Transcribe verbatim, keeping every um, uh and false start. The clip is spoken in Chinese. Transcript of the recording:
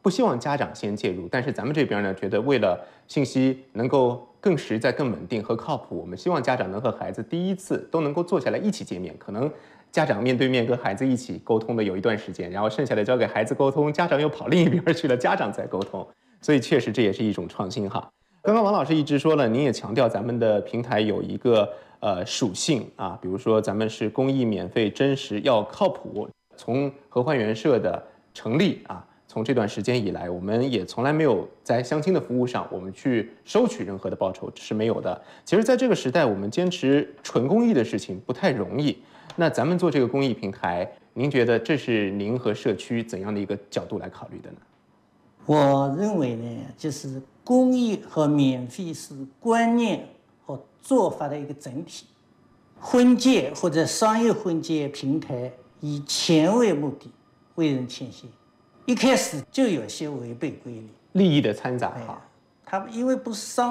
不希望家长先介入，但是咱们这边呢，觉得为了信息能够更实在、更稳定和靠谱，我们希望家长能和孩子第一次都能够坐下来一起见面，可能家长面对面跟孩子一起沟通的有一段时间，然后剩下的交给孩子沟通，家长又跑另一边去了，家长在沟通，所以确实这也是一种创新哈。刚刚王老师一直说了，您也强调咱们的平台有一个呃属性啊，比如说咱们是公益、免费、真实，要靠谱。从合欢园社的成立啊，从这段时间以来，我们也从来没有在相亲的服务上，我们去收取任何的报酬，这是没有的。其实，在这个时代，我们坚持纯公益的事情不太容易。那咱们做这个公益平台，您觉得这是您和社区怎样的一个角度来考虑的呢？ 我认为呢，就是公益和免费是观念和做法的一个整体。婚介或者商业婚介平台以钱为目的，为人牵线，一开始就有些违背规律， 利益的掺杂哈。 他们因为不是商